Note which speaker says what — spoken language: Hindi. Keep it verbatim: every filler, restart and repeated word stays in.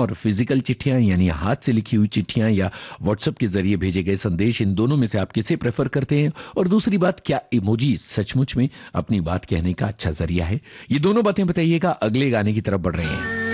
Speaker 1: और फिजिकल चिट्ठियां यानी हाथ से लिखी हुई चिट्ठियां या व्हाट्सएप के जरिए भेजे गए संदेश, इन दोनों में से आप किसे प्रेफर करते हैं? और दूसरी बात, क्या इमोजी सचमुच में अपनी बात कहने का अच्छा जरिया है? ये दोनों बातें बताइएगा। अगले गाने की तरफ बढ़ रहे हैं।